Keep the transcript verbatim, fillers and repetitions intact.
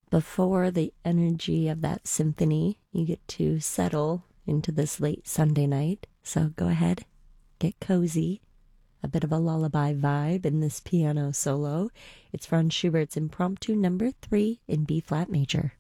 before the energy of that symphony, you get to settle into this late Sunday night. So go ahead, get cozy. A bit of a lullaby vibe in this piano solo. It's Franz Schubert's Impromptu number three in B flat major.